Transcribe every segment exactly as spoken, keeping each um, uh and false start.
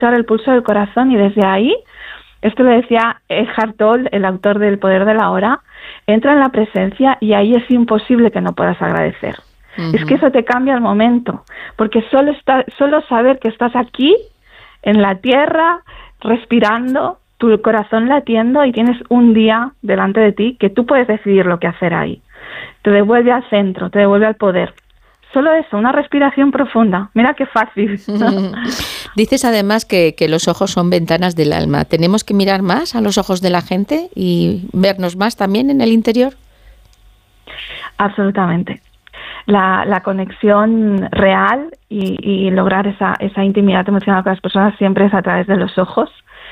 escuchar el pulso del corazón y desde ahí, esto lo decía Eckhart Tolle, el autor del Poder de la Hora, entra en la presencia y ahí es imposible que no puedas agradecer. Uh-huh. Es que eso te cambia el momento, porque solo, está, solo saber que estás aquí, en la tierra, respirando, tu corazón latiendo y tienes un día delante de ti que tú puedes decidir lo que hacer ahí. Te devuelve al centro, te devuelve al poder. Solo eso, una respiración profunda. Mira qué fácil. Dices además que, que los ojos son ventanas del alma. ¿Tenemos que mirar más a los ojos de la gente y vernos más también en el interior? Absolutamente. La, la conexión real y, y lograr esa, esa intimidad emocional con las personas siempre es a través de los ojos.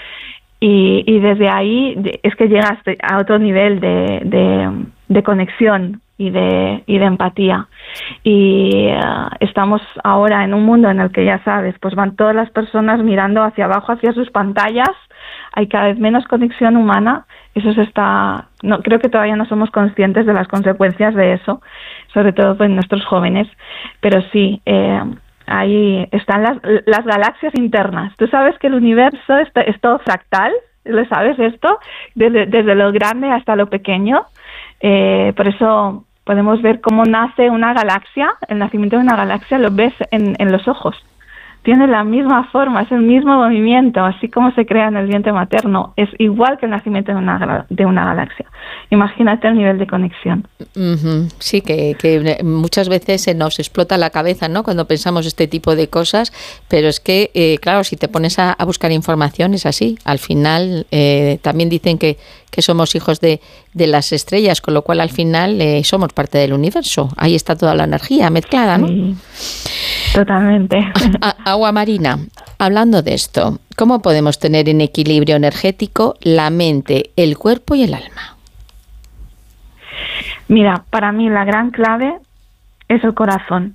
Y, y desde ahí es que llegas a otro nivel de, de, de conexión y de, y de empatía. Y uh, estamos ahora en un mundo en el que, ya sabes, pues van todas las personas mirando hacia abajo, hacia sus pantallas, hay cada vez menos conexión humana. Eso se está, no, creo que todavía no somos conscientes de las consecuencias de eso, sobre todo pues, nuestros jóvenes, pero sí, eh, ahí están las, las galaxias internas. Tú sabes que el universo es, es todo fractal, ¿lo sabes esto? Desde, desde lo grande hasta lo pequeño. Eh, por eso podemos ver cómo nace una galaxia, el nacimiento de una galaxia lo ves en, en los ojos. Tiene la misma forma, es el mismo movimiento, así como se crea en el vientre materno. Es igual que el nacimiento de una, de una galaxia. Imagínate el nivel de conexión. Uh-huh. Sí, que, que muchas veces se nos explota la cabeza, ¿no?, cuando pensamos este tipo de cosas, pero es que, eh, claro, si te pones a, a buscar información es así. Al final eh, también dicen que, que somos hijos de, de las estrellas, con lo cual al final eh, somos parte del universo. Ahí está toda la energía mezclada, ¿no? Sí, totalmente. A, Agua Marina, hablando de esto, ¿cómo podemos tener en equilibrio energético la mente, el cuerpo y el alma? Mira, para mí la gran clave es el corazón.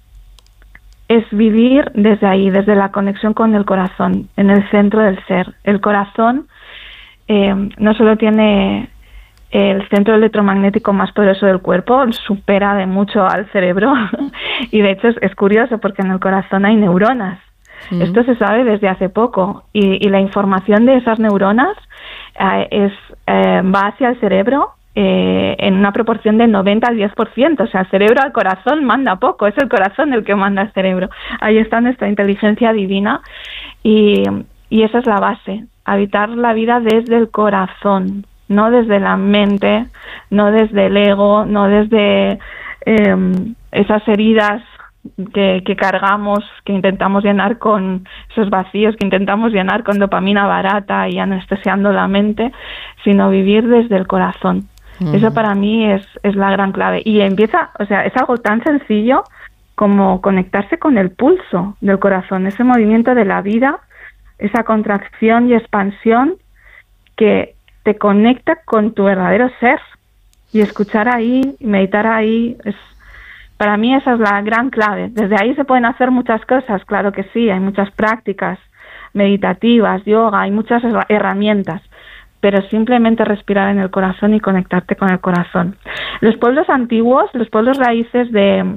Es vivir desde ahí, desde la conexión con el corazón, en el centro del ser. El corazón eh, no solo tiene el centro electromagnético más poderoso del cuerpo, supera de mucho al cerebro y de hecho es, es curioso porque en el corazón hay neuronas. Mm. Esto se sabe desde hace poco y, y la información de esas neuronas eh, es eh, va hacia el cerebro eh, en una proporción de noventa al diez por ciento. O sea, el cerebro al corazón manda poco, es el corazón el que manda al cerebro. Ahí está nuestra inteligencia divina y, y esa es la base, habitar la vida desde el corazón, no desde la mente, no desde el ego, no desde eh, esas heridas que, que cargamos, que intentamos llenar con esos vacíos, que intentamos llenar con dopamina barata y anestesiando la mente, sino vivir desde el corazón. Uh-huh. Eso para mí es, es la gran clave. Y empieza, o sea, es algo tan sencillo como conectarse con el pulso del corazón, ese movimiento de la vida, esa contracción y expansión que te conecta con tu verdadero ser, y escuchar ahí, meditar ahí, es, para mí esa es la gran clave. Desde ahí se pueden hacer muchas cosas, claro que sí, hay muchas prácticas meditativas, yoga, hay muchas herramientas, pero simplemente respirar en el corazón y conectarte con el corazón. Los pueblos antiguos, los pueblos raíces de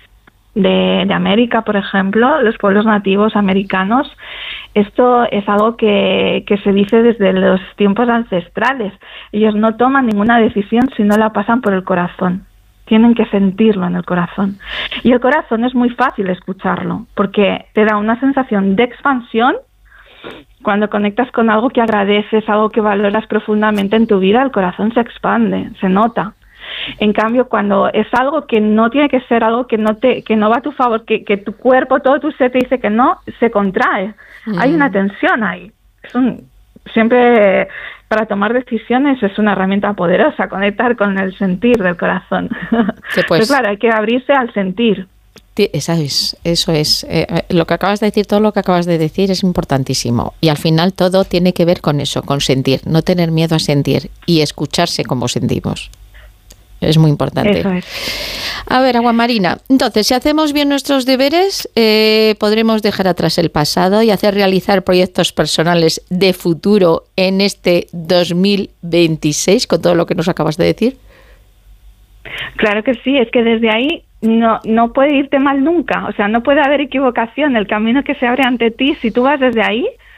De, de América, por ejemplo, los pueblos nativos americanos, esto es algo que, que se dice desde los tiempos ancestrales. Ellos no toman ninguna decisión si no la pasan por el corazón. Tienen que sentirlo en el corazón. Y el corazón es muy fácil escucharlo, porque te da una sensación de expansión. Cuando conectas con algo que agradeces, algo que valoras profundamente en tu vida, el corazón se expande, se nota. En cambio, cuando es algo que no tiene que ser, algo que no te, que no va a tu favor, que, que tu cuerpo, todo tu ser te dice que no, se contrae. Mm. Hay una tensión ahí. Es un, siempre para tomar decisiones es una herramienta poderosa, conectar con el sentir del corazón. Sí, pues. Pero claro, hay que abrirse al sentir. Esa es, eso es. Eh, lo que acabas de decir, todo lo que acabas de decir es importantísimo. Y al final todo tiene que ver con eso, con sentir, no tener miedo a sentir y escucharse como sentimos. Es muy importante. Eso es. A ver, Agua Marina, entonces, si hacemos bien nuestros deberes, eh, podremos dejar atrás el pasado y hacer realizar proyectos personales de futuro en este dos mil veintiséis, con todo lo que nos acabas de decir. Claro que sí, es que desde ahí no, no puede irte mal nunca, o sea, no puede haber equivocación. El camino que se abre ante ti, si tú vas desde ahí,